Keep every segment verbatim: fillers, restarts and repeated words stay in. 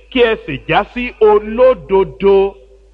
kí ẹ sì já sí olódodo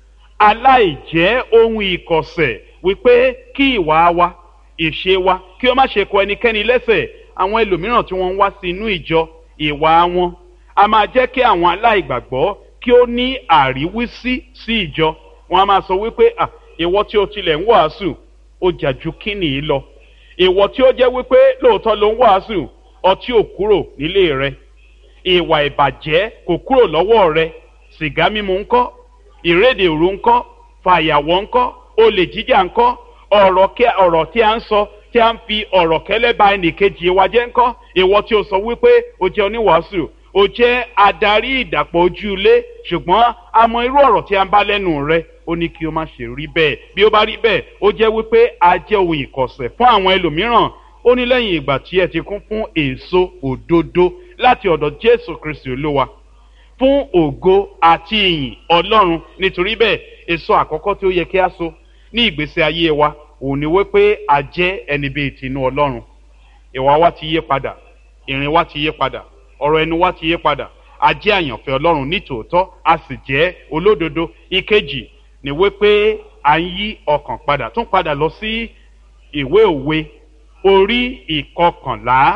aláìjẹ́ ohun ìkọ̀sẹ̀, wípé kí ìwà wa ìṣe wa kí ó má ṣe kọ ẹnikẹ́ni lẹ́sẹ̀. Àwọn ẹlòmíràn tí wọ́n ń wá sí inú ìjọ, ìwà wọn a máa jẹ́ kí àwọn aláìgbàgbọ́ kí ó ní àríwísí sí ìjọ. Wọ́n a máa sọ wípé à ìwọ tí o tilẹ̀ ń wàásù ó jà ju kíni yìí lọ. Ìwọ tí ó jẹ́ wípé lóòótọ́ ló ń wàásù, ọtí ò kúrò nílé rẹ, ìwà ìbàjẹ́ kò kúrò lọ́wọ́ rẹ, sìgá mímu ńkọ́, ìrédè òru ńkọ́, fàyàwọ́ ńkọ́, olè jíjà ńkọ́, ọ̀rọ̀ kí ọ̀rọ̀ tí a ń sọ tí a ń fi ọ̀rọ̀ kẹ́lẹ́ ba ẹnìkejì wa jẹ́ ńkọ́. Ìwọ tí o sọ wípé o jẹ́ oníwàásù, o jẹ́ adarí ìdàpọ̀ ojú ilé, ṣùgbọ́n a mọ irú ọ̀rọ̀ tí a ń bá lẹ́nu rẹ. Ó ní kí o má ṣe rí bẹ́ẹ̀. Bí ó bá rí bẹ́ẹ̀, ó jẹ́ wípé a jẹ́ ohun ìkọ̀sẹ̀ fún àwọn ẹlòmíràn. Ó ní lẹ́yìn ìgbà tí ẹ ti kún fún èso òdodo láti ọ̀dọ̀ Jésù Kristi Olúwa, fún ògo àti ìyìn Ọlọ́run. Nítorí bẹ́ẹ̀, èso àkọ́kọ́ tí ó yẹ kí a so ní ìgbésí ayé wa òun ni wípé a jẹ́ ẹni bíi tinú Ọlọ́run. Ìwà wa ti yí padà, ìrìn wa ti yí padà, ọ̀rọ̀ ẹnu wa ti yí padà. A jẹ́ àyànfẹ́ Ọlọ́run ní tòótọ́, a sì jẹ́ olódodo. Ìkejì ni wípé à ń yí ọkàn padà. Tún padà lọ sí ìwé òwe orí ìkọkànlá.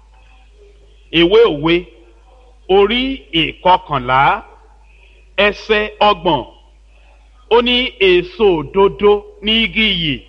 Ìwé òwe orí ìkọkànlá ẹsẹ̀ ọgbọ̀n. Ó ní èso òdodo ní igi ìyè,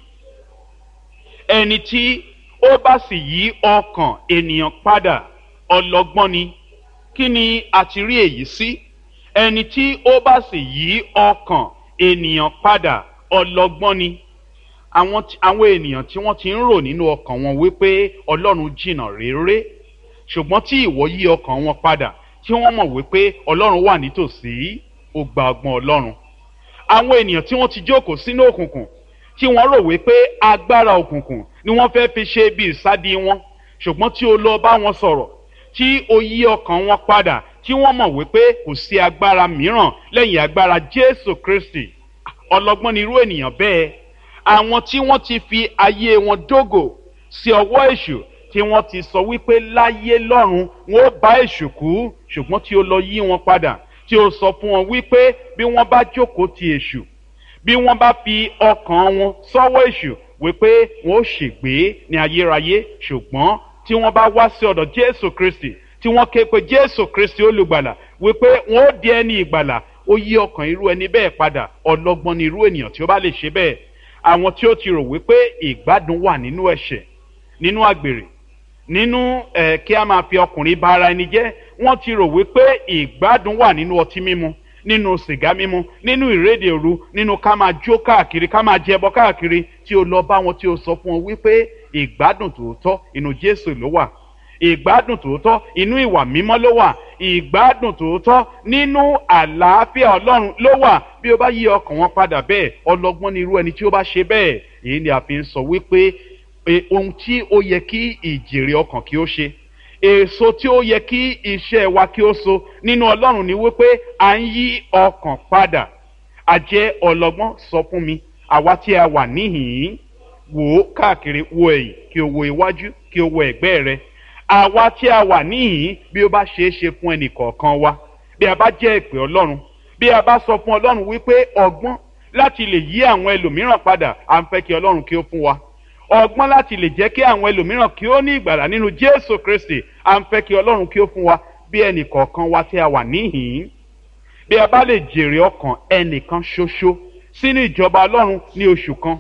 ẹni tí ó bá sì yí ọkàn ènìyàn padà ọlọ́gbọ́n ni. Kí ni a ti rí èyí sí? Ẹni tí ó bá sì yí ọkàn ènìyàn padà ọlọ́gbọ́n ni. Àwọn àwọn ènìyàn tí wọ́n ti ń rò nínú ọkàn wọn wípé Ọlọ́run jìnnà réré, ṣùgbọ́n tí ìwọ yí ọkàn wọn padà, tí wọ́n mọ̀ wípé Ọlọ́run wà nítòsí, ó gba ọgbọ́n Ọlọ́run. Àwọn ènìyàn tí wọ́n ti jókòó sínú òkùnkùn, tí wọ́n rò wípé agbára òkùnkùn ni wọ́n fẹ́ fi ṣe bí ìsádi wọn, ṣùgbọ́n tí o lọ bá wọn sọ̀rọ̀, tí o yí ọkàn wọn padà, tí wọ́n mọ̀ wípé kò sí agbára mìíràn lẹ́yìn agbára Jésù Kristi, ọlọ́gbọ́n ni irú ènìyàn bẹ́ẹ̀. Àwọn tí wọ́n ti fi ayé wọn dógò sí ọwọ́ èṣù, tí wọ́n ti sọ wípé láyé lọ́run wọn ó bá èṣù kú, ṣùgbọ́n tí o lọ yí wọn padà, tí o sọ fún wọn wípé bí wọ́n bá jókòó ti èṣù, bí wọ́n bá fi ọkàn wọn sọ́wọ́ èṣù, wípé wọn ó ṣègbé ní ayérayé. Ṣùgbọ́n tí wọ́n bá wá sí ọ̀dọ̀ Jésù Kristi, tí wọ́n ké pe Jésù Kristi olùgbàlà, wípé wọn ó di ẹni ìgbàlà, ó yí ọkàn irú ẹni bẹ́ẹ̀ padà. Ọlọ́gbọ́n ni irú ènìyàn tí ó bá lè ṣe bẹ́ẹ̀. Àwọn tí ó ti rò wípé ìgbádùn wà nínú ẹ̀ṣẹ̀, nínú àgbèrè, nínú ẹ̀ kí a máa fi ọkùnrin bá ara ẹni jẹ́, wọ́n ti rò wípé ìgbádùn wà nínú ọtí mímu, nínú sìgá mímu, nínú ìrédè òru, nínú ká máa jó káàkiri, ká máa jẹbọ káàkiri. Tí o lọ bá wọn, tí o sọ fún wọn wípé ìgbádùn tòótọ́ inú Jésù ló wà, ìgbádùn tòótọ́ inú ìwà mímọ́ ló wà, ìgbádùn tòótọ́ nínú àlàáfíà Ọlọ́run ló wà. Bí o bá yí ọkàn wọn padà bẹ́ẹ̀, ọlọ́gbọ́n ni irú ẹni tí ó bá ṣe bẹ́ẹ̀. Èyí ni a fi ń sọ wípé ohun tí ó yẹ kí ìjèrè ọkàn kí ó ṣe, èso tí ó yẹ kí iṣẹ́ wa kí ó so nínú Ọlọ́run ni wípé à ń yí ọkàn padà. A jẹ́ ọlọ́gbọ́n. Sọ fún mi, àwa tí a wà níhìn-ín, wò ó káàkiri, wo ẹ̀yìn, kí o wo iwájú, kí o wo ẹ̀gbẹ́ rẹ. Àwa tí a wà níhìn-ín, bí ó bá ṣe é ṣe fún ẹnì kọ̀ọ̀kan wa, bí a bá jẹ́ ìpè Ọlọ́run, bí a bá sọ fún Ọlọ́run wípé ọgbọ́n láti lè yí àwọn ẹlòmíràn padà, à ń fẹ́ kí Ọlọ́run kí ó fún wa. Ọgbọ́n láti lè jẹ́ kí àwọn ẹlòmíràn kí ó ní ìgbàlà nínú Jésù Kristi, à ń fẹ́ kí Ọlọ́run kí ó fún wa. Bí ẹnì kọ̀ọ̀kan wa tí a wà níhìn-ín, bí a bá lè jèrè ọkàn ẹnìkan ṣoṣo sínú ìjọba Ọlọ́run ní oṣù kan,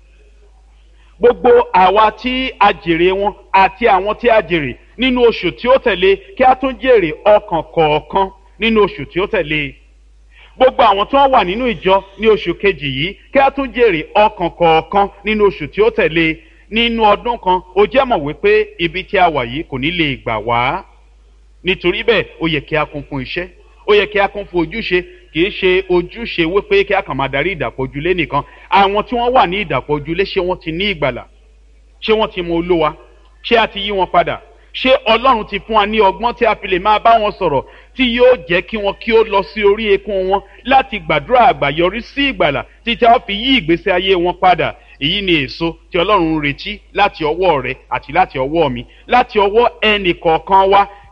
gbogbo àwa tí a jèrè wọn àti àwọn tí a jèrè nínú oṣù tí ó tẹ̀lé, kí a tún jèrè ọkàn kọ̀ọ̀kan nínú oṣù tí ó tẹ̀lé. Gbogbo àwọn tí wọ́n wà nínú ìjọ ní oṣù kejì yìí, kí a tún jèrè ọkàn kọ̀ọ̀kan nínú oṣù tí ó tẹ̀lé. Nínú ọdún kan, ó jẹ́ mọ̀ wípé ibi tí a wà yìí kò ní lè gbà wá. Nítorí bẹ́ẹ̀, ó yẹ kí a kún fún iṣẹ́, ó yẹ kí a kún fún ojúṣe. Kì í ṣe ojúṣe wípé kí a kàn máa darí ìdàpọ̀ ojúlé nìkan. Àwọn tí wọ́n wà ní ìdàpọ̀ ojúlé, ṣé wọ́n ti ní ìgbàlà? Ṣé wọ́n ti mọ Olúwa? Ṣé a ti yí wọn padà? Ṣé Ọlọ́run ti fún wa ní ọgbọ́n tí a fi lè máa bá wọn sọ̀rọ̀, tí yóò jẹ́ kí wọn kí ó lọ sí orí eékún wọn láti gbàdúrà àgbàyọrí sí ìgbàlà, títí a fi yí ìgbésí ayé wọn padà? Èyí ni èso tí Ọlọ́run ń retí láti ọwọ́ rẹ àti láti ọwọ́ mi, láti ọwọ́ ẹnì kọ̀ọ̀kan wa.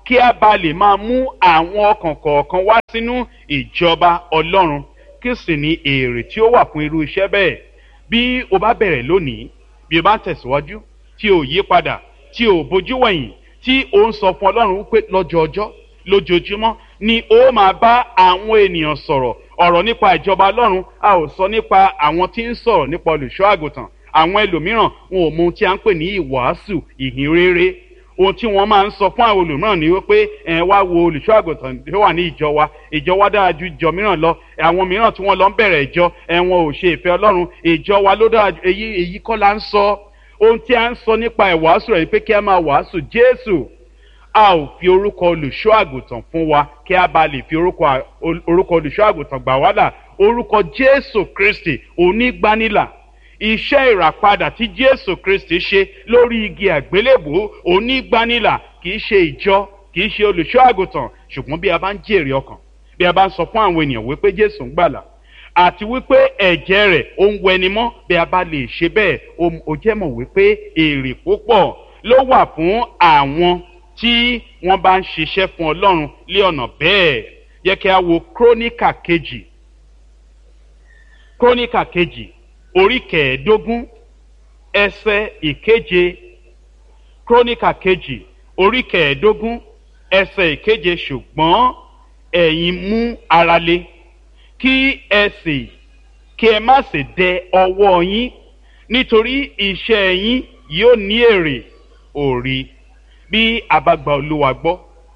kí a bá lè máa mú àwọn ọkàn kọ̀ọ̀kan wá sínú ìjọba Ọlọ́run. Kí sì ni èrè tí ó wà fún irú iṣẹ́ bẹ́ẹ̀? Bí o bá bẹ̀rẹ̀ lónìí, bí o bá tẹ̀síwájú, tí o yí padà, tí o bójú wẹ̀yìn, tí o ń sọ fún Ọlọ́run wípé lọ́jọọjọ́ lójoojúmọ́ ni ó máa bá àwọn ènìyàn sọ̀rọ̀ ọ̀rọ̀ nípa ìjọba Ọlọ́run. A ò sọ nípa àwọn tí ń sọ̀rọ̀ nípa olùṣọ́ àgùntàn. Àwọn ẹlòmíràn wọn ò mọ ohun tí a ń pè ní ìwàásù ìhìn rere. Ohun tí wọ́n máa ń sọ fún àwọn olùmíràn ni wípé ẹ wá wo olùṣọ́ àgùntàn tó wà ní ìjọ wa, ìjọ wa dára ju ìjọ mìíràn lọ. Àwọn mìíràn tí wọ́n lọ ń bẹ̀rẹ̀ ìjọ ẹ wọn ò ṣe ìfẹ́ Ọlọ́run, ìjọ wa ló dára. èyí èyí kọ́ la ń sọ. Ohun tí a ń sọ nípa ìwàásù rẹ̀ ni pé kí a máa wàásù Jésù. A ò fi orúkọ olùṣọ́ àgùntàn fún wa kí a bá lè fi orúkọ orúkọ olùṣọ́ àgùntàn gbà wá là. Orúkọ Jésù Kristi onígbanilà. Iṣẹ́ ìràpadà tí Jésù Kristi ṣe lórí igi àgbélébùú onígbanilà, kì í ṣe ìjọ, kì í ṣe olùṣọ́ àgùntàn. Ṣùgbọ́n bí a bá ń jèrè ọkàn, bí a bá ń sọ fún àwọn ènìyàn wípé Jésù ń gbàlà àti wípé ẹ̀jẹ̀ rẹ̀ ó ń wẹni mọ́, bí a bá lè ṣe bẹ́ẹ̀, ó jẹ́ mọ̀ wípé èrè púpọ̀ ló wà fún àwọn tí wọ́n bá ń ṣiṣẹ́ fún Ọlọ́run lé ọ̀nà bẹ́ẹ̀. Jẹ́ kí a wo Króníkà kejì, Króníkà kejì orí kẹẹ̀ẹ́dógún ẹsẹ̀ ìkeje. Króníkà kejì orí kẹẹ̀ẹ́dógún ẹsẹ̀ ìkeje. Ṣùgbọ́n ẹ̀yin mú ara le, kí ẹ sì kí ẹ má sì dẹ ọwọ́ yín, nítorí iṣẹ́ yín yóò ní èrè. Òrí, bí a bá gba Olúwa gbọ́,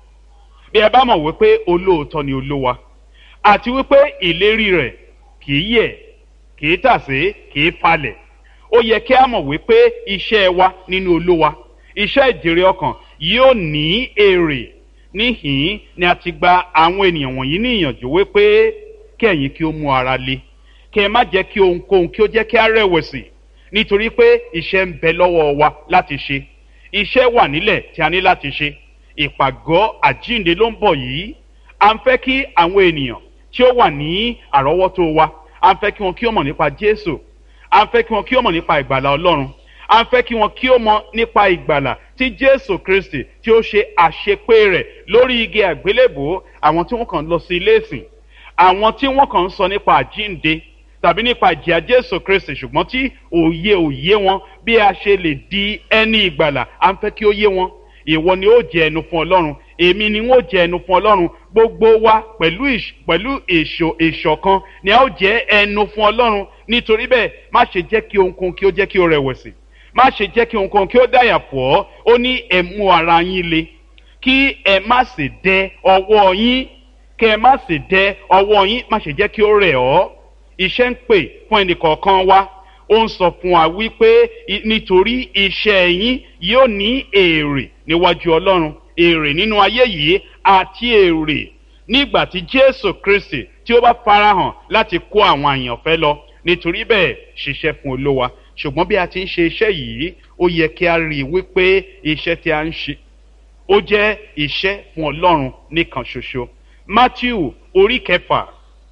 bí a bá mọ̀ wípé olóòótọ́ ni Olúwa, àti wípé ìlérí rẹ̀ kì í yẹ̀, kì í tàsé, kì í falẹ̀, ó yẹ kí a mọ̀ wípé iṣẹ́ wa nínú Olúwa, iṣẹ́ ìjèrè ọkàn yóò ní èrè. Níhìn ni a ti gba àwọn ènìyàn wọ̀nyí ní ìyànjú wípé kí ẹ̀yin kí ó mú ara le, kí ẹ má jẹ́ kí ohunkóhun kí ó jẹ́ kí a rẹ̀wẹ̀sì, nítorí pé iṣẹ́ ń bẹ lọ́wọ́ wa láti ṣe. Iṣẹ́ wà nílẹ̀ tí a ní láti ṣe. Ìpàgọ́ àjíǹde ló ń bọ̀ yìí. À ń fẹ́ kí àwọn ènìyàn tí ó wà ní àrọ́wọ́tó wa, à ń fẹ́ kí wọn kí ó mọ̀ nípa Jésù. À ń fẹ́ kí wọn kí ó mọ̀ nípa ìgbàlà Ọlọ́run. À ń fẹ́ kí wọn kí ó mọ̀ nípa ìgbàlà tí Jésù Kristi tí ó ṣe àṣepé rẹ̀ lórí igi àgbélébùú. Àwọn tí wọ́n kàn lọ sí ilé ìsìn, àwọn tí wọ́n kàn ń sọ nípa àjíǹde tàbí nípa ìjìyà Jésù Kristi, ṣùgbọ́n tí òye òye wọn bí a ṣe lè di ẹni ìgbàlà, à ń fẹ́ kí ó yé wọn. Ìwọ ni ó jẹ ẹnu fún Ọlọ́run, èmi ni ó jẹ ẹnu fún Ọlọ́run. Gbogbo wa pẹ̀lú pẹ̀lú èso ìṣọ̀kan ni a ó jẹ ẹnu fún Ọlọ́run. Nítorí bẹ́ẹ̀, má ṣe jẹ́ kí ohunkóhun kí ó jẹ́ kí ó rẹ̀wẹ̀sì, má ṣe jẹ́ kí ohunkóhun kí ó dàyà pọ̀. Ó ní ẹ mú ara yín le, kí ẹ má sì dẹ ọwọ́ yín, kí ẹ má sì dẹ ọwọ́ yín, má ṣe jẹ́ kí ó rẹ̀ ọ́. Iṣẹ́ ń pè fún ẹnìkọ̀ọ̀kan wa. Ó ń sọ fún wa wípé nítorí iṣẹ́ yín yóò ní èrè níwájú Ọlọ́run, èrè nínú ayé yìí àti èrè nígbà tí Jésù Kristi tí ó bá farahàn láti kó àwọn àyànfẹ́ lọ. Nítorí bẹ́ẹ̀, ṣiṣẹ́ fún Olúwa. Ṣùgbọ́n bí a ti ń ṣe iṣẹ́ yìí, ó yẹ kí a rí i wípé iṣẹ́ tí a ń ṣe ó jẹ́ iṣẹ́ fún Ọlọ́run nìkan ṣoṣo. Mátíù orí kẹfà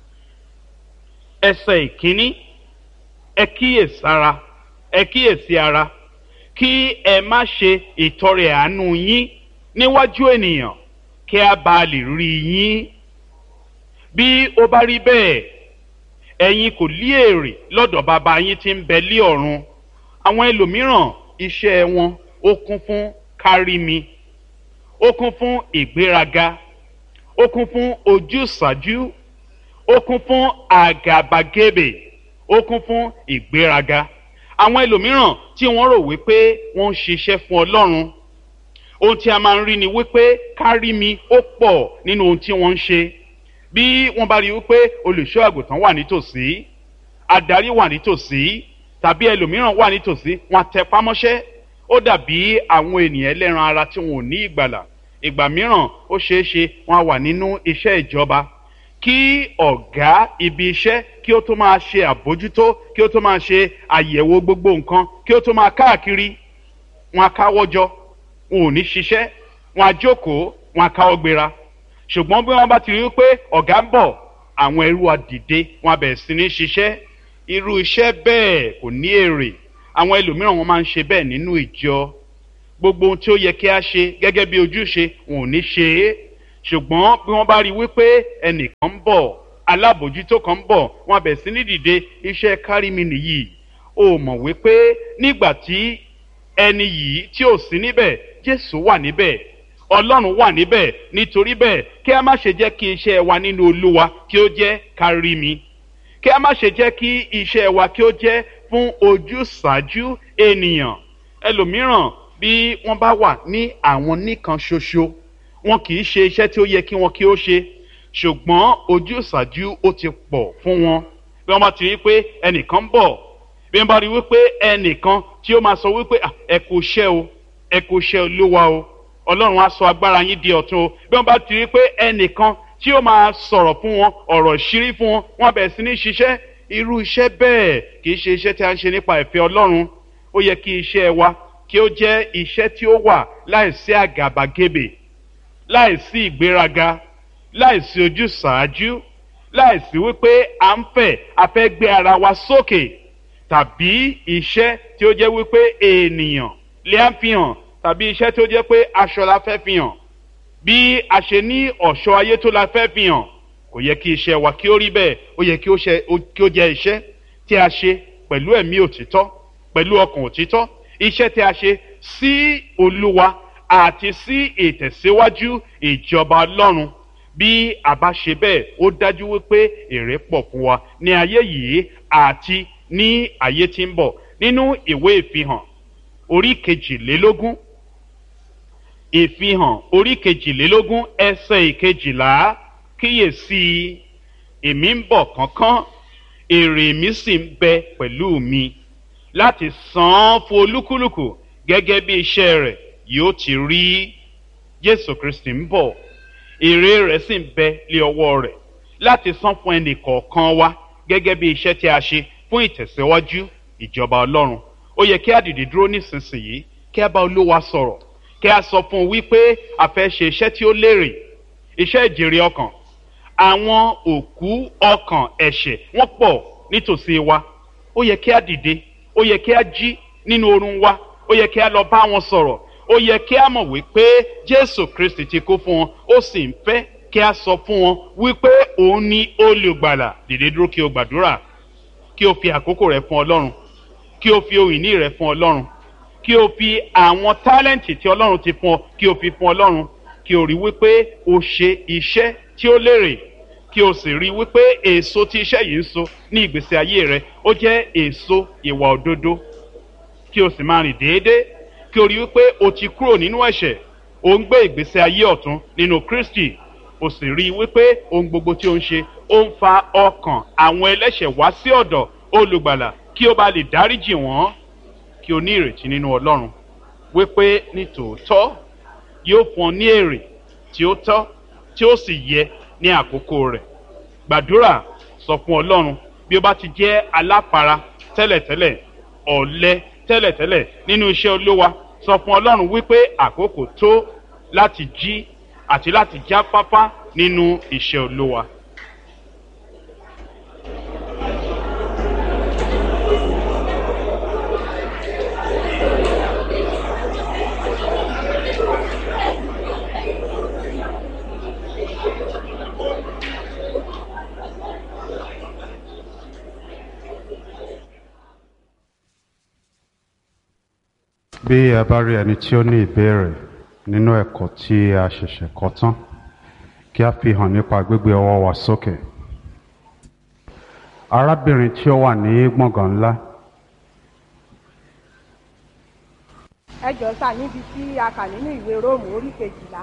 ẹsẹ̀ ìkíní. Ẹ kíyèsára, ẹ kíyèsí ara, kí ẹ má ṣe ìtọrẹ àánú yín níwájú ènìyàn, kí a bá lè rí yín. Bí ó bá rí bẹ́ẹ̀, ẹ̀yin kò lí èrè lọ́dọ̀ bàbá yín tí ń bẹ lí ọ̀run. Àwọn ẹlòmíràn iṣẹ́ wọn ó kún fún kárí mi, ó kún fún ìgbéraga, ó kún fún ojúsàájú, ó kún fún àgàbàgebè, ó kún fún ìgbéraga. Àwọn ẹlòmíràn tí wọ́n rò wípé wọ́n ń ṣiṣẹ́ fún Ọlọ́run, ohun tí a máa ń rí ni wípé kárí mi ó pọ̀ nínú ohun tí wọ́n ń ṣe. Bí wọ́n bá rí wípé olùṣọ́ àgùntàn wà nítòsí, adarí wà nítòsí, tàbí ẹlòmíràn wà nítòsí, wọ́n tẹpá mọ́ṣẹ́. Ó dàbí àwọn ènìyàn ẹlẹ́ran ara tí wọn ò ní ìgbàlà. Ìgbà mìíràn ó ṣeé ṣe wọ́n wà nínú iṣẹ́ ìjọba, kí ọ̀gá ibi iṣẹ́ kí ó tó máa ṣe àbójútó, kí ó tó máa ṣe àyẹ̀wò gbogbo nǹkan, kí ó tó máa káàkiri, wọn á káwọ́jọ, wọn ò ní ṣiṣẹ́, wọn á jókòó, wọn á káwọ́ gbéra. Ṣùgbọ́n bí wọ́n bá ti rí i pé ọ̀gá ń bọ̀, àwọn ẹrú á dìde, wọn á bẹ̀rẹ̀ sí ní ṣiṣẹ́. Irú iṣẹ́ bẹ́ẹ̀ kò ní èrè. Àwọn ẹlòmíràn wọn máa ń ṣe bẹ́ẹ̀ nínú ìjọ. gbogbo ohun tí ó yẹ kí a ṣe gẹ́gẹ́ bí ojúṣe wọn ò ní ṣe é ṣùgbọ́n bí wọ́n bá rí wípé ẹnìkan ń bọ̀ alábòjútó kan ń bọ̀ wọn bẹ̀ sí ní dìde iṣẹ́ kárí mi nìyí o mọ̀ wípé nígbà tí ẹni yìí tí ò sí níbẹ̀ Jésù wà níbẹ̀ Ọlọ́run wà níbẹ̀ nítorí bẹ́ẹ̀ kí a má ṣe jẹ́ kí iṣẹ́ wa nínú Olúwa kí ó jẹ́ kárí mi kí a má ṣe jẹ́ kí iṣẹ́ wa kí ó jẹ́ fún ojúsàájú ènìyàn ẹlòmíràn bí wọ́n bá wà ní àwọn nìkan ṣoṣo wọn kì í ṣe iṣẹ́ tí ó yẹ kí wọn kí ó ṣe ṣùgbọ́n ojúsàájú ó ti pọ̀ fún wọn bí wọ́n bá ti rí pé ẹnìkan ń bọ̀ bí wọ́n bá rí wípé ẹnìkan tí ó máa sọ wípé ẹ kú iṣẹ́ o ẹ kú iṣẹ́ Olúwa o Ọlọ́run á sọ agbára yín di ọ̀tun o bí wọ́n bá ti rí pé ẹnìkan tí ó máa sọ̀rọ̀ fún wọn ọ̀rọ̀ ìṣírí fún wọn wọ́n bẹ̀rẹ̀ sí ní ṣiṣẹ́ irú iṣẹ́ bẹ́ẹ̀ kì í ṣe iṣẹ́ tí a ń ṣe nípa ìfẹ́ Ọlọ́run ó yẹ kí iṣẹ́ wa kí ó jẹ́ iṣẹ́ tí ó wà láìsí àgàbàgebè láìsí ìgbéraga láìsí ojúsàájú láìsí wípé à ń fẹ́ a fẹ́ gbé ara wa sókè tàbí iṣẹ́ tí ó jẹ́ wípé ènìyàn lè á fi hàn tàbí iṣẹ́ tí ó jẹ́ pé aṣọ la fẹ́ fi hàn bí a ṣe ní ọ̀ṣọ́ ayé tó la fẹ́ fi hàn kò yẹ kí iṣẹ́ wa kí ó rí bẹ́ẹ̀ ó yẹ kí ó jẹ́ iṣẹ́ tí a ṣe pẹ̀lú ẹ̀mí òtítọ́ pẹ̀lú ọkàn òtítọ́ iṣẹ́ tí a ṣe sí Olúwa àti sí ìtẹ̀síwájú ìjọba Ọlọ́run bí a bá ṣe bẹ́ẹ̀ ó dájú wípé èrè pọ̀ fún wa ní ayé yìí àti ní ayé tí ń bọ̀ nínú ìwé ìfihàn orí kejìlélógún ìfihàn orí kejìlélógún ẹsẹ̀ ìkejìlá kíyèsí èmi ń bọ̀ kánkán èrè mi sì ń bẹ pẹ̀lú mi láti san án fún olúkúlùkù gẹ́gẹ́ bí iṣẹ́ rẹ̀ yóò ti rí. Jésù Kristi ń bọ̀ èrè rẹ̀ sì ń bẹ lé ọwọ́ rẹ̀ láti san fún ẹnì kọ̀ọ̀kan wa gẹ́gẹ́ bí iṣẹ́ tí a ṣe fún ìtẹ̀síwájú ìjọba Ọlọ́run. Ó yẹ kí a dìde dúró nísinsìnyí kí a bá Olúwa sọ̀rọ̀ kí a sọ fún un wípé a fẹ́ ṣe iṣẹ́ tí ó lérè iṣẹ́ ìjèrè ọkàn. Àwọn òkú ọkàn ẹ̀ṣẹ̀ wọ́n pọ̀ nítòsí wa ó yẹ kí a dìde ó yẹ kí a jí nínú oorun wa ó yẹ kí a lọ bá wọn sọ̀rọ̀ ó yẹ kí a mọ̀ wípé Jésù Kristi ti kú fún wọn ó sì ń fẹ́ kí a sọ fún wọn wípé òun ni olùgbàlà. Dìde dúró kí o gbàdúrà kí o fi àkókò rẹ fún Ọlọ́run kí o fi ohun ìní rẹ fún Ọlọ́run kí o fi àwọn tálẹ́ǹtì tí Ọlọ́run ti fún ọ kí o fi fún Ọlọ́run kí o rí wípé o ṣe iṣẹ́ tí ó lérè kí o sì rí wípé èso tí iṣẹ́ yìí ń so ní ìgbésí ayé rẹ ó jẹ́ èso ìwà òdodo kí o sì máa rìn déédéé kí o rí wípé o ti kúrò nínú ẹ̀ṣẹ̀ o ń gbé ìgbésí ayé ọ̀tun nínú Kristi o sì rí wípé ohun gbogbo tí o ń ṣe ó ń fa ọkàn àwọn ẹlẹ́ṣẹ̀ wá sí ọ̀dọ̀ olùgbàlà kí o bá lè dáríjì wọ́n kí o ní ìrètí nínú Ọlọ́run wípé ní tòótọ́ yóò fún ọ ní èrè tí ó tọ́ tí ó sì yẹ ní àkókò rẹ̀. Gbàdúrà sọ fún Ọlọ́run bí o bá ti jẹ́ aláfara tẹ́lẹ̀tẹ́lẹ̀ ọ̀lẹ tẹ́lẹ̀tẹ́lẹ̀ nínú iṣẹ́ Olúwa sọ fún Ọlọ́run wípé àkókò tó láti jí àti láti jáfáfá nínú iṣẹ́ Olúwa. Bí a bá rí ẹni tí ó ní ìbéèrè nínú ẹ̀kọ́ tí a ṣẹ̀ṣẹ̀ kọ́ tán kí a fi hàn nípa gbígbé ọwọ́ wa sókè. Arábìnrin tí ó wà ní gbọ̀ngàn ńlá. Ẹ jọ̀ọ́ sà níbi tí a kà nínú ìwé Róòmù orí kejìlá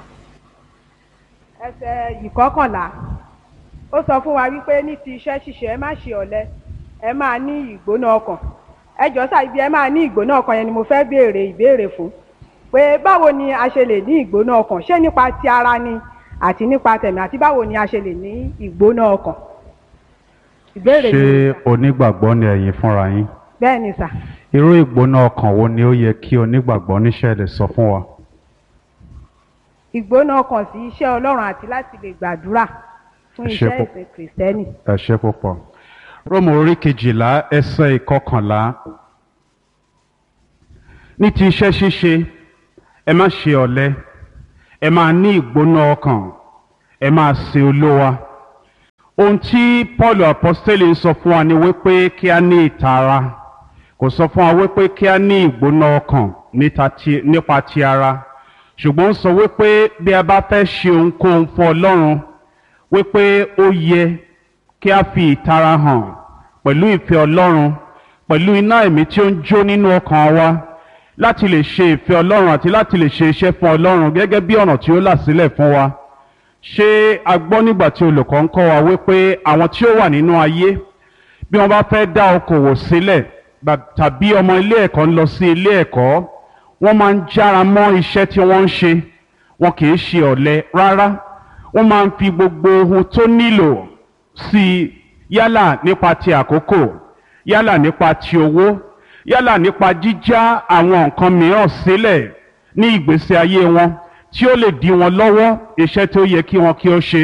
ẹsẹ̀ ìkọkànlá ó sọ fún wa wípé ní ti iṣẹ́ ṣíṣe ẹ má ṣe ọ̀lẹ ẹ máa ní ìgbóná ọkàn. Ẹ jọ̀ọ́ sà ibi ẹ máa ní ìgbóná ọkàn yẹn ni mo fẹ́ béèrè ìbéèrè fún pé báwo ni a ṣe lè ní ìgbóná ọkàn ṣé nípa ti ara ni àti nípa tẹ̀mí àti báwo ni a ṣe lè ní ìgbóná ọkàn. Ìbéèrè ṣé onígbàgbọ́ ni ẹ̀yin fúnra yín? Bẹ́ẹ̀ ni sà. Irú ìgbóná ọkàn wo ni ó yẹ kí onígbàgbọ́ níṣẹ́ lè sọ fún wa? Ìgbóná ọkàn sí iṣẹ́ Ọlọ́run àti láti lè gbàdúrà fún iṣẹ́ ìsìn Kìrìsìtẹ́nì. Ẹ ṣé púpọ̀. Róòmù orí kejìlá ẹsẹ̀ ìkọkànlá. Ní ti iṣẹ́ ṣíṣe ẹ má ṣe ọ̀lẹ, ẹ máa ní ìgbóná ọkàn, ẹ máa sin Olúwa. Ohun tí Paul apostoli ń sọ fún wa ni wípé kí a ní ìtara, kò sọ fún wa wípé kí a ní ìgbóná ọkàn nípa ti ara, ṣùgbọ́n ń sọ wípé bí a bá fẹ́ ṣe ohunkóhun fún Ọlọ́run wípé ó yẹ kí a fi ìtara hàn pẹ̀lú ìfẹ́ Ọlọ́run, pẹ̀lú iná ẹ̀mí tí ó ń jó nínú ọkàn wa láti lè ṣe ìfẹ́ Ọlọ́run àti láti lè ṣe iṣẹ́ fún Ọlọ́run gẹ́gẹ́ bí ọ̀nà tí ó là sílẹ̀ fún wa. Ṣé a gbọ́ nígbà tí olùkọ́ ń kọ́ wa wípé àwọn tí ó wà nínú ayé bí wọ́n bá fẹ́ dá okòwò sílẹ̀ tàbí ọmọ ilé ẹ̀kọ́ ń lọ sí ilé ẹ̀kọ́, wọ́n máa ń jára mọ́ iṣẹ́ tí wọ́n ń ṣe, wọn kì í ṣe ọ̀lẹ rárá. Wọ́n máa ń fi gbogbo ohun tó nílò sí i, yálà nípa ti àkókò, yálà nípa ti owó, yálà nípa jíjá àwọn nǹkan mìíràn sílẹ̀ ní ìgbésí ayé wọn tí ó lè dí wọn lọ́wọ́ iṣẹ́ tó yẹ kí wọn kí ó ṣe.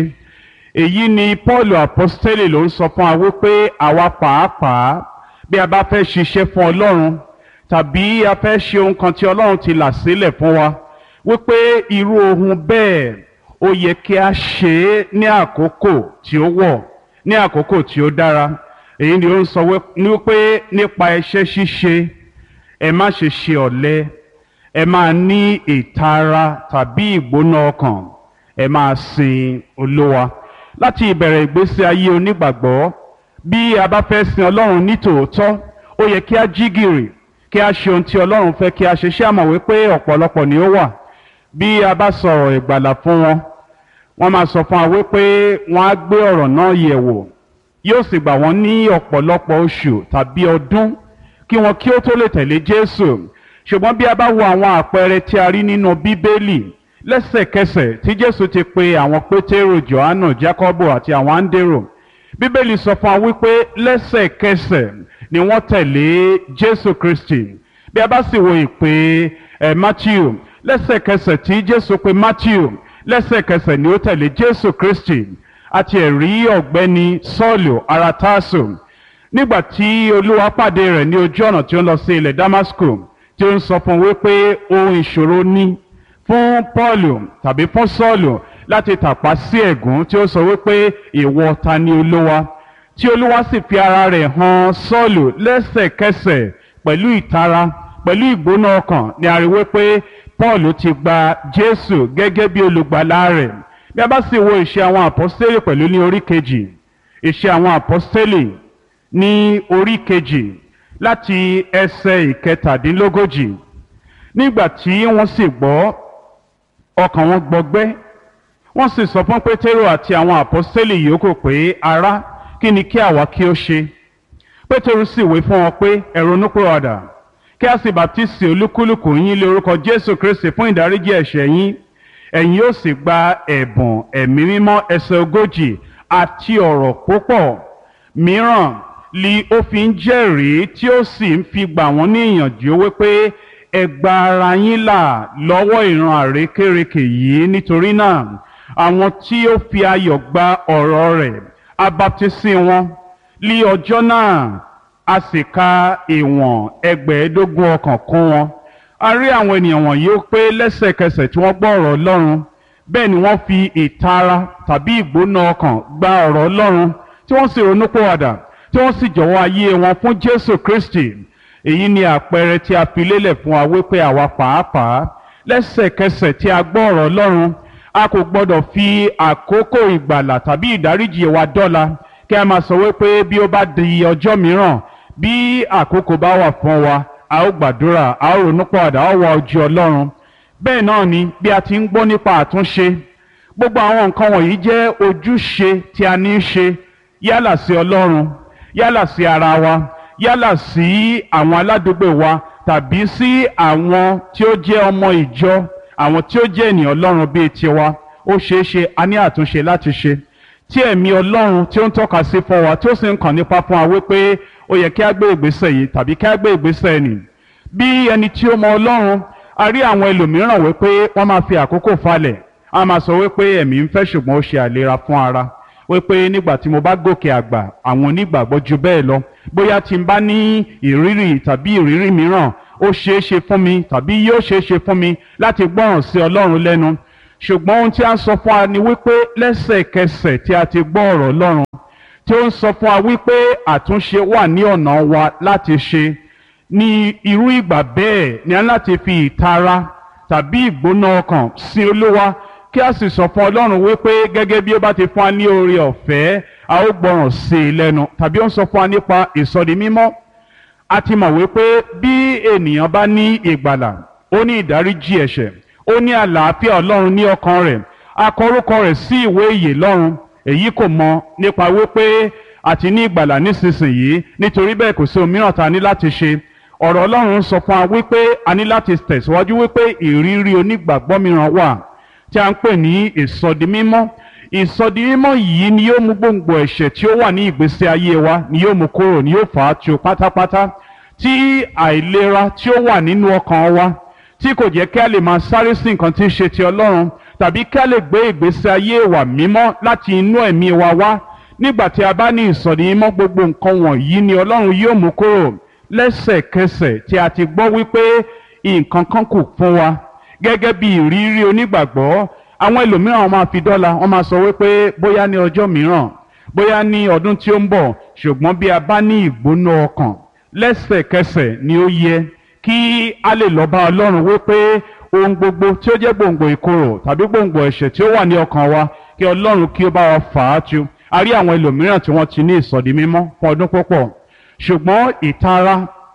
Èyí ni Paul apostoli ló ń sọ fún wa wípé àwa pàápàá bí a bá fẹ́ ṣiṣẹ́ fún Ọlọ́run tàbí a fẹ́ ṣe ohun kan tí Ọlọ́run ti là sílẹ̀ fún wa, wípé irú ohun bẹ́ẹ̀ ó yẹ kí a ṣe é ní àkókò tí ó wọ̀, ní àkókò tí ó dára. Èyí ni ó ń sọ wípé nípa iṣẹ́ ṣíṣe ẹ má ṣe ṣe ọ̀lẹ, ẹ máa ní ìtara tàbí ìgbóná ọkàn, ẹ máa sin Olúwa. Láti ìbẹ̀rẹ̀ ìgbésí ayé onígbàgbọ́, bí a bá fẹ́ sin Ọlọ́run ní tòótọ́, ó yẹ kí a jí gìrì, kí a ṣe ohun tí Ọlọ́run fẹ́ kí a ṣe. Ṣé a mọ̀ wípé ọ̀pọ̀lọpọ̀ ni ó wà bí a bá sọ̀rọ̀ ìgbàlà fún wọn, wọ́n máa sọ fún wa wípé wọ́n á gbé ọ̀rọ̀ náà yẹ̀ wò, yóò sì gbà wọ́n ní ọ̀pọ̀lọpọ̀ oṣù tàbí ọdún kí wọn kí ó tó lè tẹ̀lé Jésù. Ṣùgbọ́n bí a bá wo àwọn àpẹẹrẹ tí a rí nínú Bíbélì, lẹ́sẹ̀kẹsẹ̀ tí Jésù ti pe àwọn Pétérù, Jòhánù, Jákọ́bù àti àwọn Áńdérù, Bíbélì sọ fún wa wípé lẹ́sẹ̀kẹsẹ̀ ni wọ́n tẹ̀lé Jésù Kristi. Bí a bá sì wo ìpè ẹ̀ Mátíù, lẹ́sẹ̀kẹsẹ̀ tí Jésù pe Mátíù, lẹ́sẹ̀kẹsẹ̀ ni ó tẹ̀lé Jésù Kristi. Àti ẹ̀rí ọ̀gbẹ́ni Sọ́ọ̀lù ará Tásù, nígbà tí Olúwa pàdé rẹ̀ ní ojú ọ̀nà tí ó ń lọ sí ilẹ̀ Dámásìkù, tí ó ń sọ fún wípé ohun ìṣòro ní fún Pọ́ọ̀lù tàbí fún Sọ́ọ̀lù láti tàpá sí ẹ̀gún, tí ó sọ wípé ìwọ ta ni Olúwa, tí Olúwa sì fi ara rẹ̀ hàn Sọ́ọ̀lù lẹ́sẹ̀kẹsẹ̀ pẹ̀lú ìtara, pẹ̀lú ìgbóná ọkàn, ni a rí wípé Pọ́ọ̀lù ti gba Jésù gẹ́gẹ́ bí olùgbàlà rẹ̀. Bí a bá sì wo ìṣe àwọn àpọ́stélì pẹ̀lú ní orí kejì, ìṣe àwọn àpọ́stélì ní orí kejì láti ẹsẹ̀ ìkẹtàdínlógójì, nígbà tí wọ́n sì gbọ́, ọkàn wọn gbọgbẹ́, wọ́n sì sọ fún Pétérù àti àwọn àpọ́stélì yòókù pé ará, kí ni kí àwa kí ó ṣe? Pétérù sì wí fún wọn pé ẹ ronúpìwàdà, kí a sì baptisi olúkúlùkù yín lé orúkọ Jésù Kristi fún ìdáríjì ẹ̀ṣẹ̀ yín, ẹ̀yin yóò sì gba ẹ̀bùn ẹ̀mí mímọ́. Ẹsẹ̀ ogójì, àti ọ̀rọ̀ púpọ̀ mìíràn li ó fi ń jẹ́rìí, tí ó sì ń fi gbà wọ́n ní ìyànjú wípé ẹ gba ara yín là lọ́wọ́ ìran àrékérekè yìí. Nítorí náà àwọn tí ó fi ayọ̀ gba ọ̀rọ̀ rẹ̀, a baptisi wọn lí ọjọ́ náà, a sì ka ìwọ̀n ẹgbẹ̀ẹ́dógún ọkàn kún wọn. A rí àwọn ènìyàn wọ̀nyí ó pé lẹ́sẹ̀kẹsẹ̀ tí wọ́n gbọ́ ọ̀rọ̀ Ọlọ́run, bẹ́ẹ̀ ni wọ́n fi ìtara tàbí ìgbóná ọkàn gba ọ̀rọ̀ Ọlọ́run, tí wọ́n sì ronúpìwàdà, tí wọ́n sì jọ̀wọ́ ayé wọn fún Jésù Kristi. Èyí ni àpẹẹrẹ tí a fi lélẹ̀ fún wa wípé àwa pàápàá lẹ́sẹ̀kẹsẹ̀ tí a gbọ́ ọ̀rọ̀ Ọlọ́run, a kò gbọ́dọ̀ fi àkókò ìgbàlà tàbí ìdáríjì wa dọ́là, kí a máa sọ wípé bí ó bá di ọjọ́ mìíràn, bí àkókò bá wà fún wa, a ó gbàdúrà, a ó ronúpìwàdà, a ó wá ojú Ọlọ́run. Bẹ́ẹ̀ náà ni bí a ti ń gbọ́ nípa àtúnṣe, gbogbo àwọn nǹkan wọ̀nyí jẹ́ ojúṣe tí a ní í ṣe, yálà sí Ọlọ́run, yálà sí ara wa, yálà sí àwọn aládùúgbò wa, tàbí sí àwọn tí ó jẹ́ ọmọ ìjọ, àwọn tí ó jẹ́ ènìyàn Ọlọ́run bíi tiwa. Ó ṣeé ṣe a ní àtúnṣe láti ṣe, tí ẹ̀mí Ọlọ́run tí ó ń tọ́ka sí fún wa, tí ó sì ń kàn nípa fún wa wípé ó yẹ kí a gbé ìgbésẹ̀ yìí tàbí kí a gbé ìgbésẹ̀ nì. Bí ẹni tí ó mọ Ọlọ́run, a rí àwọn ẹlòmíràn wípé wọ́n máa fi àkókò falẹ̀, a máa sọ wípé ẹ̀mí ń fẹ́ ṣùgbọ́n ó ṣe àìlera fún ara, wípé nígbà tí mo bá gòkè àgbà àwọn onígbàgbọ́ ju bẹ́ẹ̀ lọ, bóyá tí n bá ní ìrírí tàbí ìrírí mìíràn, ó ṣeé ṣe fún mi tàbí yóò ṣeé ṣe fún mi láti gbọ́ràn sí ọlọ́run lẹ́nu ṣùgbọ́n ohun tí a ń sọ fún wa ni wípé lẹ́sẹ̀kẹsẹ̀ tí a ti gbọ́ ọ̀rọ̀ ọlọ́run tí ó ń sọ fún wa wípé àtúnṣe wà ní ọ̀nà wa láti ṣe ní irú ìgbà bẹ́ẹ̀ ni a ní láti fi ìtara tàbí ìgbóná ọkàn sí olúwa kí a sì sọ fún ọlọ́run wípé gẹ́gẹ́ bí ó bá ti fún wa ní oore ọ̀fẹ́ a ó gbọ́ràn sí i lẹ́nu tàbí ó ń sọ fún wa nípa ìsọdi mímọ́ a ti mọ̀ wípé bí ènìyàn bá ní ìgbàlà ó ní ìdáríjì ẹ̀ṣẹ̀ ó ní àlàáfíà ọlọ́run ní ọkàn rẹ̀ a kọ orúkọ rẹ̀ sí ìwé ìyè lọ́run èyí kò mọ nípa wípé a ti ní ìgbàlà nísinsìnyí nítorí bẹ́ẹ̀ kò sí ohun mìíràn tá a ní láti ṣe ọ̀rọ̀ ọlọ́run sọ fún wa wípé a ní láti tẹ̀síwájú wípé ìrírí onígbàgbọ́ mìíràn wà tí a ń pè ní ìsọdi mímọ́ ìsọdi mímọ́ yìí ni yóò mú gbòǹgbò ẹ̀ṣẹ̀ tí ó wà ní ìgbésí ayé wa ni yóò mú kúrò ni yóò fà á tu pátápátá tí àìlera tí ó wà nínú ọkàn wa tí kò jẹ́ kí a lè máa sáré sí nǹkan tí ń ṣe ti ọlọ́run tàbí kí a lè gbé ìgbésí ayé wa mímọ́ láti inú ẹ̀mí wa wá nígbà tí a bá ní ìsọdi mímọ́ gbogbo nǹkan wọ̀nyí ni ọlọ́run yóò mú kúrò lẹ́sẹ̀kẹsẹ̀ tí a ti gbọ́ wípé nǹkan kan kù fún wa gẹ́gẹ́ bí ìrírí onígbàgbọ́ àwọn ẹlòmíràn wọn máa fi dọ́là wọn máa sọ wípé bóyá ní ọjọ́ mìíràn bóyá ní ọdún tí ó ń bọ̀ ṣùgbọ́n bí a bá ní ìgbóná ọkàn lẹ́sẹ̀kẹsẹ̀ ni ó yẹ kí a lè lọ bá ọlọ́run wípé ohun gbogbo tí ó jẹ́ gbòǹgbò ìkorò tàbí gbòǹgbò ẹ̀ṣẹ̀ tí ó wà ní ọkàn wa kí ọlọ́run kí ó bá wa fà á tu a rí àwọn ẹlòmíràn tí wọ́n ti ní ìsọdi mímọ́ fún ọdún púpọ̀ ṣùgbọ́n ìtara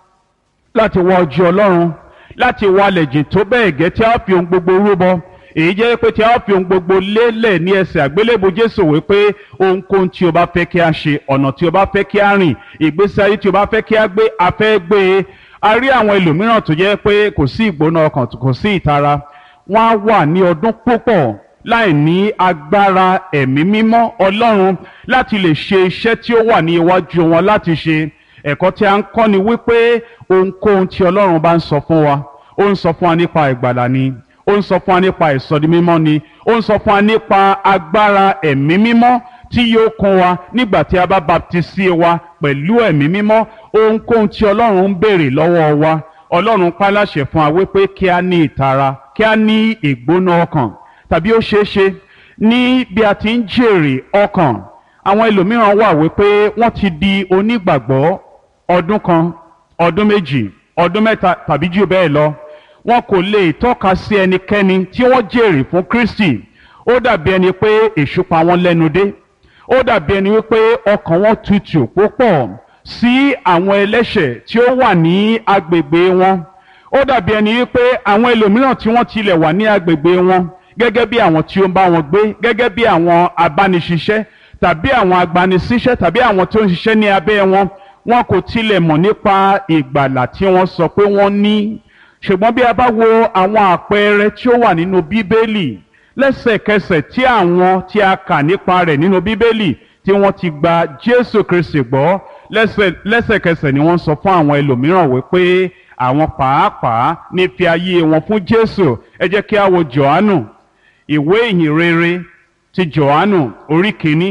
láti wá ojú ọlọ́run láti wálẹ̀ jìn tó bẹ́ẹ̀ gẹ́ tí a fi ohun gbogbo rúbọ èyí jẹ́ pé tí a fi ohun gbogbo lélẹ̀ ní ẹsẹ̀ àgbélébù Jésù wípé ohunkóhun tí o bá fẹ́ kí a ṣe ọ̀nà tí o bá fẹ́ kí a rìn ìgbésí ayé tí o bá fẹ́ kí a gbé a fẹ́ gbé e a rí àwọn ẹlòmíràn tó jẹ́ pé kò sí ìgbóná ọkàn kò sí ìtara wọ́n á wà ní ọdún púpọ̀ láì ní agbára ẹ̀mí mímọ́ Ọlọ́run láti lè ṣe iṣẹ́ tí ó wà ní iwájú wọn láti ṣe ẹ̀kọ́ tí a ń kọ́ ni wípé ohunkóhun tí Ọlọ́run bá ń sọ fún wa ó ń sọ fún wa nípa ìgbàlà ni ó ń sọ fún wa nípa ìsọdi mímọ́ ni ó ń sọ fún wa nípa agbára ẹ̀mí mímọ́ tí yóò kún wa nígbà tí a bá baptisi wa pẹ̀lú ẹ̀mí mímọ́ ohunkóhun tí Ọlọ́run ń béèrè lọ́wọ́ wa Ọlọ́run pa láṣẹ fún wa wípé kí a ní ìtara kí a ní ìgbóná ọkàn tàbí ó ṣeé ṣe ní bí a ti ń jèrè ọkàn àwọn ẹlòmíràn wà wípé wọ́n ti di onígbàgbọ́ ọdún kan ọdún méjì ọdún mẹ́ta tàbí jù bẹ́ẹ̀ lọ wọn kò lè tọ́ka sí ẹnikẹ́ni tí wọ́n jèrè fún Kristi ó dàbí ẹni pé èṣù pa wọ́n lẹ́nu dé ó dàbí ẹni wípé ọkàn wọn tutù púpọ̀ sí àwọn ẹlẹ́ṣẹ̀ tí ó wà ní agbègbè wọn ó dàbí ẹni wípé àwọn ẹlòmíràn tí wọ́n tilẹ̀ wà ní agbègbè wọn gẹ́gẹ́ bí àwọn tí ó ń bá wọn gbé gẹ́gẹ́ bí àwọn abániṣiṣẹ́ tàbí àwọn agbanisíṣẹ́ tàbí àwọn tó ń ṣiṣẹ́ ní abẹ́ wọn wọn kò tilẹ̀ mọ̀ nípa ìgbàlà tí wọ́n sọ pé wọ́n ní ṣùgbọ́n bí a bá wo àwọn àpẹẹrẹ tí ó wà nínú Bíbélì lẹ́sẹ̀kẹsẹ̀ tí àwọn tí a kà nípa rẹ̀ nínú Bíbélì tí wọ́n ti gba Jésù Kristi gbọ́ lẹ́sẹ̀kẹsẹ̀ ni wọ́n sọ fún àwọn ẹlòmíràn wípé àwọn pàápàá ní fi ayé wọn fún Jésù ẹ jẹ́ kí a wo Jòhánù ìwé ìhìn rere ti Jòhánù orí kìíní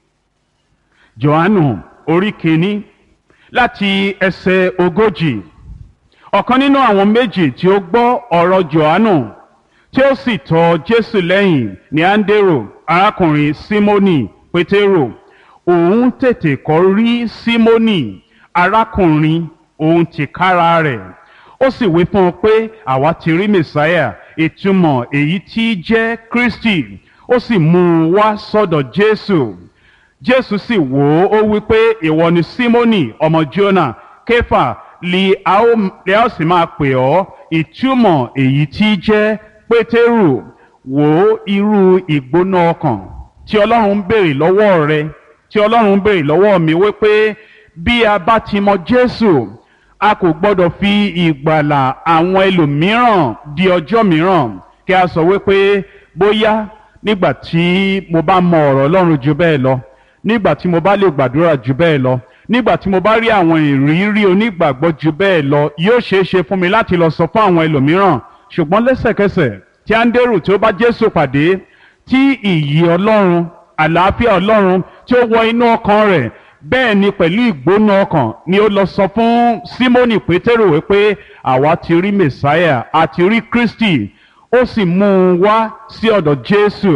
Jòhánù orí kìíní láti ẹsẹ̀ ogójì ọ̀kan nínú àwọn méjì tí ó gbọ́ ọ̀rọ̀ Jòhánù tí ó sì tọ̀ Jésù lẹ́yìn ní Áńdérò arákùnrin Símónì Pétérù òun tètè kọ́ rí Símónì arákùnrin òun tìkára rẹ̀ ó sì wí fún un pé àwa ti rí Mèsáyà ìtumọ̀ èyí tí jẹ́ Kristi ó sì mú un wá sọ́dọ̀ Jésù Jésù sì wò ó ó wí pé ìwọ ni Símónì ọmọ Jónà Kéfà li a ó sì máa pè ọ́ ìtumọ̀ èyí tí jẹ́ Pétérù wò ó irú ìgbóná ọkàn tí Ọlọ́run ń béèrè lọ́wọ́ rẹ tí Ọlọ́run ń béèrè lọ́wọ́ mi wípé bí a bá ti mọ Jésù a kò gbọ́dọ̀ fi ìgbàlà àwọn ẹlòmíràn di ọjọ́ mìíràn kí a sọ wípé bóyá nígbà tí mo bá mọ ọ̀rọ̀ Ọlọ́run jù bẹ́ẹ̀ lọ nígbà tí mo bá lè gbàdúrà jù bẹ́ẹ̀ lọ nígbà tí mo bá rí àwọn ìrírí onígbàgbọ́ jù bẹ́ẹ̀ lọ yóò ṣeé ṣe fún mi láti lọ sọ fún àwọn ẹlòmíràn ṣùgbọ́n lẹ́sẹ̀kẹsẹ̀ tí Áńdérù tí ó bá Jésù pàdé tí ìyè Ọlọ́run àlàáfíà Ọlọ́run tí ó wọ inú ọkàn rẹ̀ bẹ́ẹ̀ ni pẹ̀lú ìgbóná ọkàn ni ó lọ sọ fún Símónì Pétérù wípé àwa ti rí Mèsáyà àti rí Kristi, ó sì mú un wá sí ọ̀dọ̀ Jésù.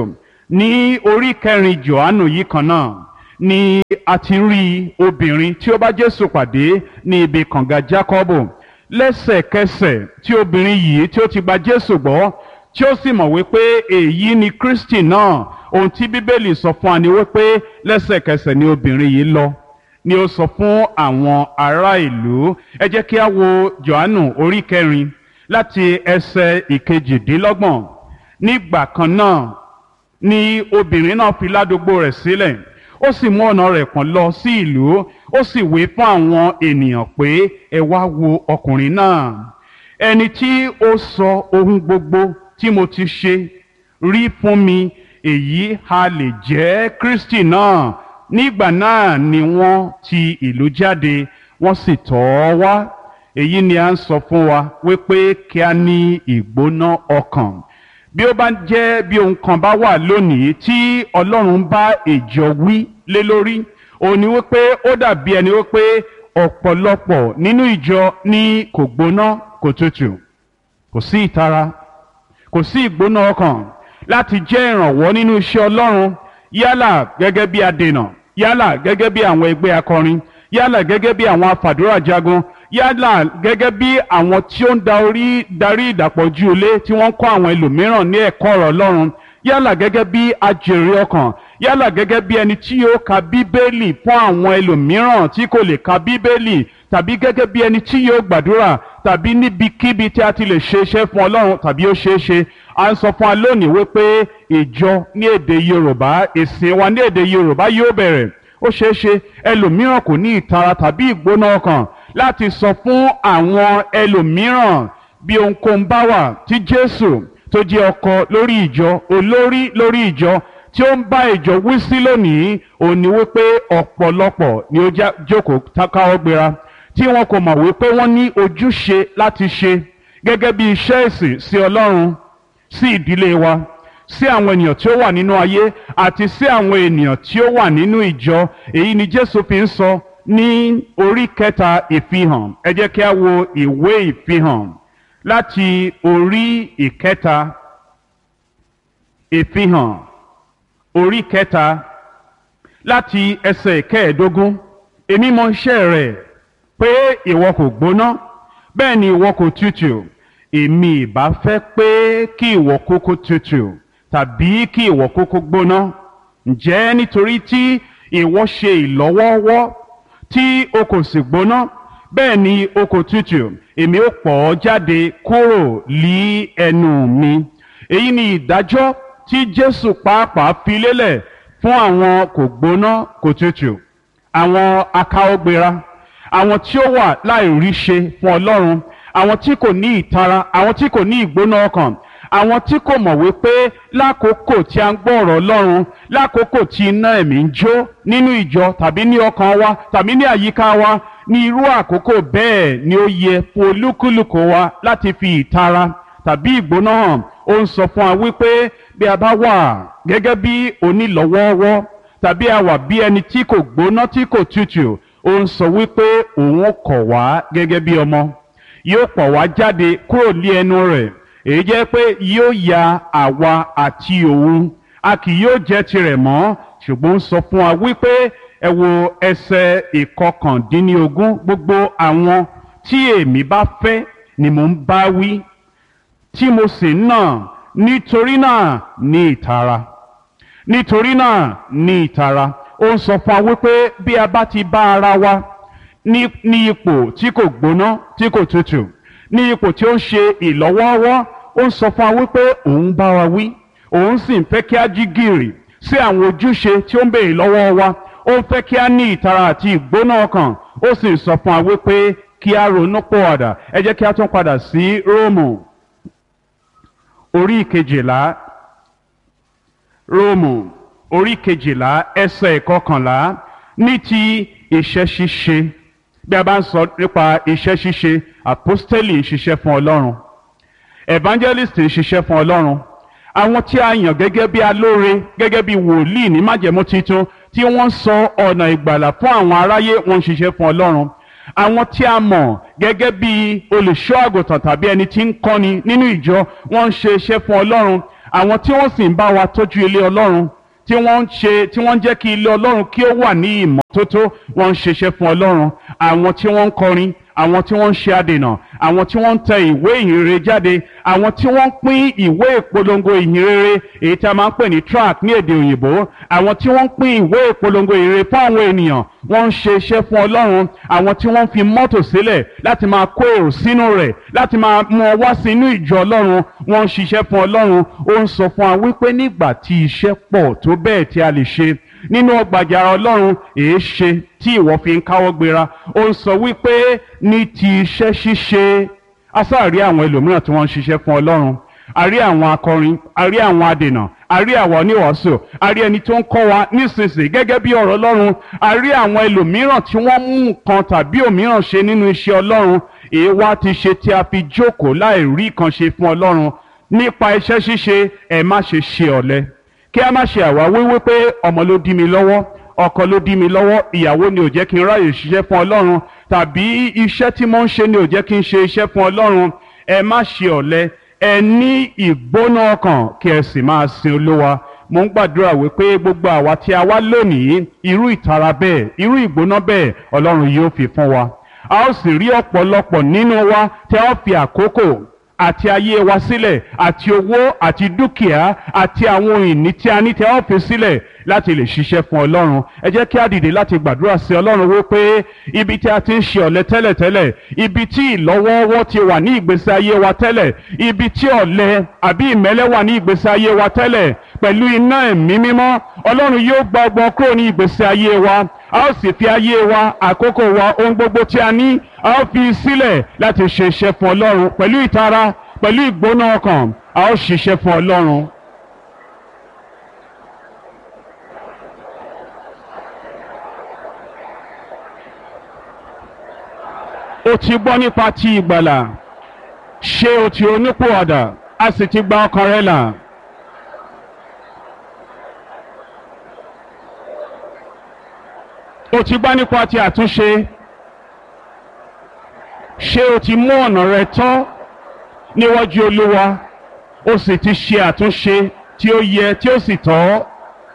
Ní orí kẹrin Jòhánù yìí kan náà ni a ti rí obìnrin tí ó bá Jésù pàdé ní ibi kànga Jákọ́bù. Lẹ́sẹ̀kẹsẹ̀ tí obìnrin yìí tí ó ti gba Jésù gbọ́, tí ó sì mọ̀ wípé èyí ni Kristi náà, ohun tí Bíbélì sọ fún wa ni wípé lẹ́sẹ̀kẹsẹ̀ ni obìnrin yìí lọ ni ó sọ fún àwọn ará ìlú. Ẹ jẹ́ kí a wo Jòhánù orí kẹrin láti ẹsẹ̀ ìkejìdínlọ́gbọ̀n. Nígbà kan náà ni obìnrin náà fi ládùúgbò rẹ̀ sílẹ̀, ó sì mú ọ̀nà rẹ̀ pọ̀n lọ sí ìlú, ó sì wí fún àwọn ènìyàn pé ẹ wá wo ọkùnrin náà, ẹni tí ó sọ ohun gbogbo tí mo ti ṣe rí fún mi, èyí ha lè jẹ́ Kristi náà? Nígbà náà ni wọ́n ti ìlú jáde, wọ́n sì tọ̀ ọ́ wá. Èyí ni a ń sọ fún wa wípé kí a ní ìgbóná ọkàn. Bí ó bá jẹ́ bí ohun kan bá wà lónìí tí Ọlọ́run bá ìjọ wí lé lórí, òun ni wípé ó dàbí ẹni wípé ọ̀pọ̀lọpọ̀ nínú ìjọ ní kò gbóná kò tutù, kò sí ìtara, kò sí ìgbóná ọkàn láti jẹ́ ìrànwọ́ nínú iṣẹ́ Ọlọ́run, yálà gẹ́gẹ́ bí adènà, yálà gẹ́gẹ́ bí àwọn ẹgbẹ́ akọrin, yálà gẹ́gẹ́ bí àwọn afàdúrà jagun, yálà gẹ́gẹ́ bí àwọn tí ó ń darí darí ìdàpọ̀jù ilé tí wọ́n ń kọ́ àwọn ẹlòmíràn ní ẹ̀kọ́ ọ̀rọ̀ Ọlọ́run, yálà gẹ́gẹ́ bí ajèrè ọkàn, yálà gẹ́gẹ́ bí ẹni tí yóò ka Bíbélì fún àwọn ẹlòmíràn tí kò lè ka Bíbélì, tàbí gẹ́gẹ́ bí ẹni tí yóò gbàdúrà, tàbí níbikíbi tí a ti lè ṣe iṣẹ́ fún Ọlọ́run tàbí ó ṣeé ṣe. À ń sọ fún wa lónìí wípé ìjọ ní èdè Yorùbá, ìsìn wa ní èdè Yorùbá yóò bẹ̀rẹ̀. Ó ṣeé ṣe ẹlòmíràn kò ní ìtara tàbí ìgbóná ọkàn láti sọ fún àwọn ẹlòmíràn bí ohunkóhun bá wà tí Jésù tó jẹ́ ọkọ lórí ìjọ, olórí lórí ìjọ, tí ó ń bá ìjọ wí sí lónìí. Òun ni wípé ọ̀pọ̀lọpọ̀ ni ó jókòó káwọ́ gbéra, tí wọn kò mọ̀ wípé wọ́n ní ojúṣe láti ṣe gẹ́gẹ́ bí iṣẹ́ ìsìn sí Ọlọ́run, sí ìdílé wa, sí àwọn ènìyàn tí ó wà nínú ayé àti sí àwọn ènìyàn tí ó wà nínú ìjọ. Èyí ni Jésù fi ń sọ ní orí kẹta ìfihàn. Ẹ jẹ́ kí a wo ìwé ìfihàn láti orí ìkẹta. Ìfihàn orí kẹta láti ẹsẹ̀ ìkẹẹ̀ẹ́dógún. Èmi mọ iṣẹ́ rẹ̀ pé ìwọ kò gbóná, bẹ́ẹ̀ ni ìwọ kò tutù. Èmi ìbá fẹ́ pé kí ìwọ kúkú tutù tàbí kí ìwọ kúkú gbóná. Ǹjẹ́ nítorí tí ìwọ ṣe ìlọ́wọ́ọ́wọ́ tí o kò sì gbóná, bẹ́ẹ̀ ni o kò tutù, èmi ó pọ̀ ọ́ jáde kúrò lí ẹnu mi. Èyí ni ìdájọ́ tí Jésù pàápàá fi lélẹ̀ fún àwọn kò gbóná kò tutù, àwọn akáwọ́gbéra, àwọn tí ó wà láìrí ṣe fún Ọlọ́run, àwọn tí kò ní ìtara, àwọn tí kò ní ìgbóná ọkàn, àwọn tí kò mọ̀ wípé lákòókò tí a ń gbọ́ ọ̀rọ̀ Ọlọ́run, lákòókò tí iná ẹ̀mí ń jó nínú ìjọ tàbí ní ọkàn wa tàbí ní àyíká wa, ní irú àkókò bẹ́ẹ̀ ni ó yẹ fún olúkúlùkù wa láti fi ìtara tàbí ìgbóná hàn. Ó ń sọ fún wa wípé bí a bá wà gẹ́gẹ́ bí onílọ́wọ́ọ́wọ́ tàbí a wà bí ẹni tí kò gbóná tí kò tutù, ó ń sọ wípé òun kọ̀ wá gẹ́gẹ́ bí ọmọ, yóò pọ̀ wá jáde kúrò ní ẹnu rẹ̀. Èyí jẹ́ pé yóò ya àwa àti òun, a kì yóò jẹ́ tirẹ̀ mọ́. Ṣùgbọ́n ó sọ fún wa wípé ẹ wo ẹsẹ̀ ìkọkàndínlógún, gbogbo àwọn tí èmi bá fẹ́ ni mò ń bá wí, tí mo sì ń nà. Nítorí náà ní ìtara, nítorí náà ní ìtara. Ó ń sọ fún wa wípé bí a bá ti bá ara wa ní ní ipò tí kò gbóná tí kò tutù, ní ipò tí ó ń ṣe ìlọ́wọ́ọ́wọ́, ó ń sọ fún wa wípé òun bá wa wí, òun sì ń fẹ́ kí a jí gìrì sí àwọn ojúṣe tí ó ń béèrè lọ́wọ́ wa. Ó ń fẹ́ kí a ní ìtara àti ìgbóná ọkàn, ó sì ń sọ fún wa wípé kí a ronú pọ̀wàdà. Ẹ jẹ́ kí a tún padà sí Róòmù orí kejìlá, Róòmù orí kejìlá ẹsẹ̀ ìkọkànlá. Ní ti iṣẹ́ ṣíṣe, bí a bá ń sọ nípa iṣẹ́ ṣíṣe, àpọ́stélì ń ṣiṣẹ́ fún Ọlọ́run, evangelist ń ṣiṣẹ́ fún Ọlọ́run, àwọn tí a yàn gẹ́gẹ́ bí alóore, gẹ́gẹ́ bí wòlíì ní májẹ̀mú titun tí wọ́n sọ ọ̀nà ìgbàlà fún àwọn aráyé wọ́n ń ṣiṣẹ́ fún Ọlọ́run. Àwọn tí a mọ̀ gẹ́gẹ́ bí olùṣọ́ àgùntàn tàbí ẹni tí ń kọ́ni nínú ìjọ wọ́n ń ṣe iṣẹ́ fún Ọlọ́run. Àwọn tí wọ́n sì ń bá wa tọ́jú ilé Ọlọ́run tí wọ́n ń ṣe tí wọ́n ń jẹ́ kí ilé Ọlọ́run kí ó wà ní ìmọ́tótó wọ́n ń ṣiṣẹ́ fún Ọlọ́run. Àwọn tí wọ́n ń kọrin, àwọn tí wọ́n ń ṣe adènà, àwọn tí wọ́n ń tẹ ìwé ìhìnrere jáde, àwọn tí wọ́n ń pín ìwé ìpolongo ìhìnrere èyí tí a máa ń pè ní tract ní èdè òyìnbó, àwọn tí wọ́n ń pín ìwé ìpolongo ìhìnrere fún àwọn ènìyàn wọ́n ń ṣe iṣẹ́ fún Ọlọ́run. Àwọn tí wọ́n ń fi mọ́tò sílẹ̀ láti máa kó èrò sínú rẹ̀ láti máa mú ọ wá sínú ìjọ Ọlọ́run wọ́n ń ṣiṣẹ́ fún Ọlọ́run. Ó ń sọ fún wa wípé nígbà tí iṣẹ́ pọ̀ tó bẹ́ẹ̀ tí a lè ṣe nínú ọgbà àjàrà Ọlọ́run èé ṣe tí ìwọ fi ń káwọ́ gbéra. Ó ń sọ wípé ní ti iṣẹ́ ṣíṣe a sáà rí àwọn ẹlòmíràn tí wọ́n ń ṣiṣẹ́ fún Ọlọ́run. A rí àwọn akọrin, a rí àwọn adènà, a rí àwọn oníwàásù, a rí ẹni tó ń kọ́ wa nísinsìnyí gẹ́gẹ́ bí ọ̀rọ̀ Ọlọ́run, a rí àwọn ẹlòmíràn tí wọ́n mú nǹkan tàbí òmíràn ṣe nínú iṣẹ́ Ọlọ́run. Èé wá ti ṣe tí a fi jókòó láì rí kan ṣe fún Ọlọ́run. Nípa iṣẹ́ ṣíṣe ẹ má ṣe ṣe ọ̀lẹ, kí a má ṣe àwáwí wípé ọmọ ló dí mi lọ́wọ́, ọkọ ló dí mi lọ́wọ́, ìyàwó ni ò jẹ́ kí n ráyè ṣiṣẹ́ fún Ọlọ́run, tàbí iṣẹ́ tí mo ń ṣe ni ò jẹ́ kí n ṣe iṣẹ́ fún Ọlọ́run. Ẹ má ṣe ọ̀lẹ, ẹ ní ìgbóná ọkàn kí ẹ sì máa sin Olúwa. Mo ń gbàdúrà wípé gbogbo àwa tí a wá lónìí irú ìtara bẹ́ẹ̀, irú ìgbóná bẹ́ẹ̀ Ọlọ́run yóò fi fún wa. A ó sì rí ọ̀pọ̀lọpọ̀ nínú wa tí a ó fi àkókò àti ayé wa sílẹ̀ àti owó àti dúkìá àti àwọn ìní tí a ní tí a ó fi sílẹ̀ láti lè ṣiṣẹ́ fún Ọlọ́run. Ẹ jẹ́ kí a dìde láti gbàdúrà sí Ọlọ́run wípé ibi tí a ti ń ṣe ọ̀lẹ tẹ́lẹ̀tẹ́lẹ̀, ibi tí ìlọ́wọ́wọ́ ti wà ní ìgbésí ayé wa tẹ́lẹ̀, ibi tí ọ̀lẹ àbí ìmẹ́lẹ́ wà ní ìgbésí ayé wa tẹ́lẹ̀, pẹ̀lú iná ẹ̀mí mímọ́ Ọlọ́run yóò gba ọgbọ́n kúrò ní ìgbésí ayé wa. A ó sì fi ayé wa, àkókò wa, ohun gbogbo tí a ní a ó fi sílẹ̀ láti ṣe iṣẹ́ fún Ọlọ́run pẹ̀lú ìtara, pẹ̀lú ìgbóná ọkàn. A ó ṣiṣẹ́ fún Ọlọ́run. O ti gbọ́ nípa ti ìgbàlà, ṣé o ti ronúpìwàdà, a sì ti gba ọkàn rẹ là. O ti gbọ́ nípa ti àtúnṣe, ṣé o ti mú ọ̀nà rẹ tọ́ níwájú Olúwa, o sì ti ṣe àtúnṣe tí ó yẹ tí ó sì tọ́.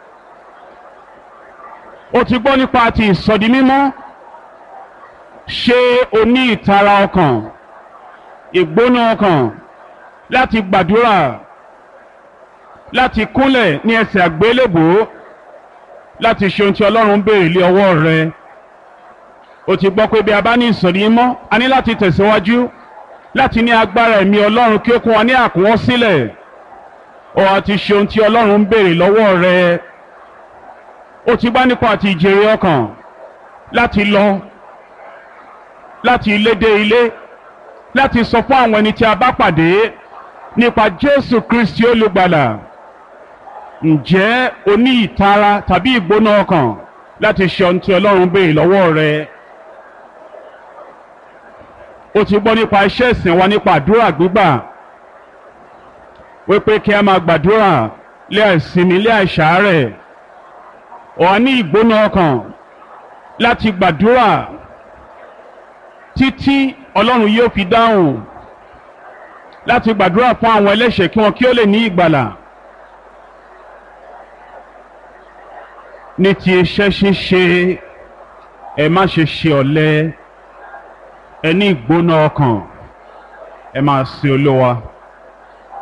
O ti gbọ́ nípa ti ìsọdimímọ́, ṣé o ní ìtara ọkàn, ìgbóná ọkàn láti gbàdúrà, láti kúnlẹ̀ ní ẹsẹ̀ àgbélébùú, láti ṣe ohun tí Ọlọ́run ń béèrè lé ọwọ́ rẹ. O ti gbọ́ pé bí a bá ní ìsọdimímọ́ a ní láti tẹ̀síwájú láti ní agbára ẹ̀mí Ọlọ́run kí ó kún wa ní àkúnwọ́ sílẹ̀. O á ti ṣe ohun tí Ọlọ́run ń béèrè lọ́wọ́ rẹ. O ti gbọ́ nípa àti ìjèrè ọkàn, láti lọ láti ilé dé ilé, láti sọ fún àwọn ẹni tí a bá pàdé nípa Jésù Kristi olùgbàlà. Ǹjẹ́ o ní ìtara tàbí ìgbóná ọkàn láti ṣe ohun tí Ọlọ́run béèrè lọ́wọ́ rẹ? O ti gbọ́ nípa iṣẹ́ ìsìn wa nípa àdúrà gbígbà, wípé kí a máa gbàdúrà lé àìsinmi lé àìsàárẹ̀. O á ní ìgbóná ọkàn láti gbàdúrà títí Ọlọ́run yóò fi dáhùn, láti gbàdúrà fún àwọn ẹlẹ́ṣẹ̀ kí wọn kí ó lè ní ìgbàlà. Ní ti iṣẹ́ ṣíṣe ẹ má ṣe ṣe ọ̀lẹ, ẹ ní ìgbóná ọkàn, ẹ máa sin Olúwa.